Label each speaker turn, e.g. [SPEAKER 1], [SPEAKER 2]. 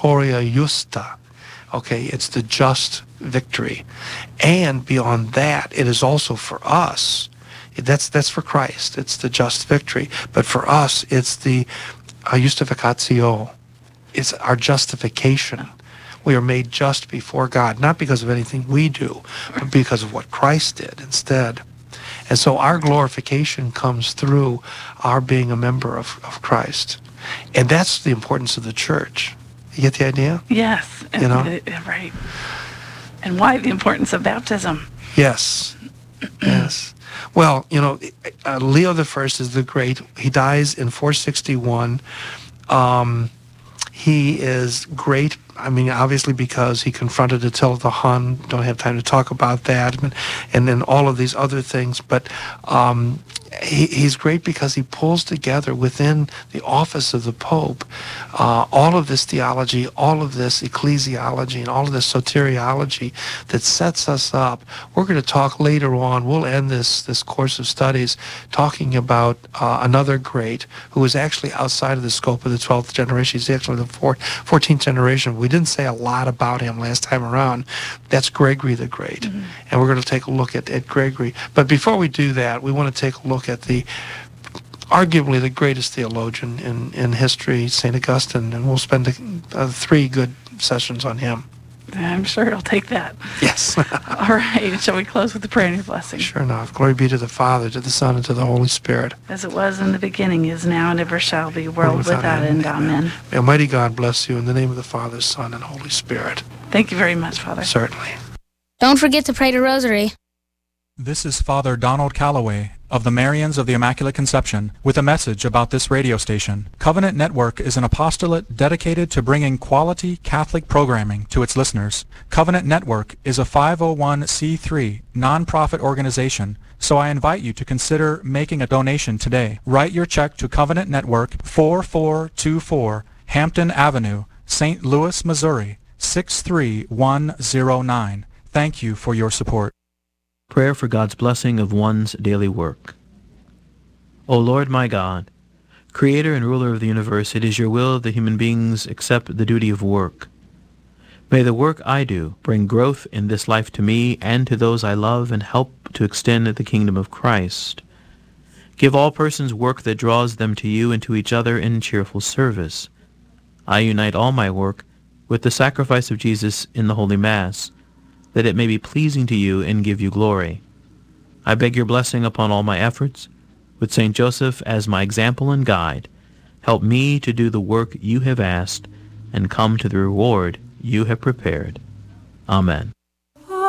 [SPEAKER 1] victoria justa. Okay, it's the just victory. And beyond that, it is also for us. That's for Christ. It's the just victory. But for us, it's the justificatio. It's our justification. We are made just before God, not because of anything we do, but because of what Christ did instead. And so our glorification comes through our being a member of Christ. And that's the importance of the church. You get the idea?
[SPEAKER 2] Yes.
[SPEAKER 1] You know?
[SPEAKER 2] Right. And why the importance of baptism?
[SPEAKER 1] Yes. Yes. Well, you know, Leo the First is the great. He dies in 461. He is great, I mean, obviously because he confronted Attila the Hun. Don't have time to talk about that. And then all of these other things. But he's great because he pulls together within the office of the Pope all of this theology, all of this ecclesiology, and all of this soteriology that sets us up. We're going to talk later on. We'll end this course of studies talking about another great who is actually outside of the scope of the 12th generation. He's actually the 14th generation. We didn't say a lot about him last time around. That's Gregory the Great. Mm-hmm. And we're going to take a look at Gregory. But before we do that, we want to take a look at arguably the greatest theologian in history, St. Augustine, and we'll spend 3 good sessions on him.
[SPEAKER 2] I'm sure it'll take that.
[SPEAKER 1] Yes.
[SPEAKER 2] All right. Shall we close with the prayer and your blessing?
[SPEAKER 1] Sure enough. Glory be to the Father, to the Son, and to the Holy Spirit.
[SPEAKER 2] As it was in the beginning, is now, and ever shall be, world without end. Amen.
[SPEAKER 1] May Almighty God bless you in the name of the Father, Son, and Holy Spirit.
[SPEAKER 2] Thank you very much, Father.
[SPEAKER 1] Certainly.
[SPEAKER 3] Don't forget to pray the Rosary.
[SPEAKER 4] This is Father Donald Calloway of the Marians of the Immaculate Conception with a message about this radio station. Covenant Network is an apostolate dedicated to bringing quality Catholic programming to its listeners. Covenant Network is a 501c3 nonprofit organization, so I invite you to consider making a donation today. Write your check to Covenant Network, 4424 Hampton Avenue, St. Louis, Missouri, 63109. Thank you for your support.
[SPEAKER 5] Prayer for God's blessing of one's daily work. O Lord my God, Creator and ruler of the universe, it is your will that human beings accept the duty of work. May the work I do bring growth in this life to me and to those I love and help to extend the kingdom of Christ. Give all persons work that draws them to you and to each other in cheerful service. I unite all my work with the sacrifice of Jesus in the Holy Mass, that it may be pleasing to you and give you glory. I beg your blessing upon all my efforts, with St. Joseph as my example and guide. Help me to do the work you have asked, and come to the reward you have prepared. Amen.